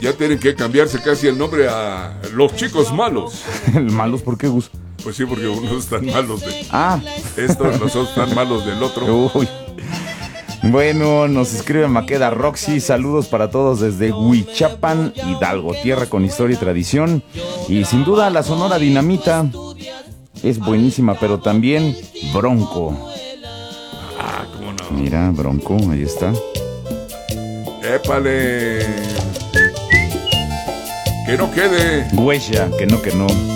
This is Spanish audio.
Ya tienen que cambiarse casi el nombre a Los Chicos Malos. ¿Malos por qué, Gus? Pues sí, porque unos están malos de estos, los otros están malos del otro. Uy. Bueno, nos escribe Maqueda Roxy, saludos para todos desde Huichapan, Hidalgo, tierra con historia y tradición. Y sin duda la Sonora Dinamita es buenísima, pero también Bronco. ¿Cómo no? Mira, Bronco, ahí está. ¡Épale! Que no quede Huella, que no.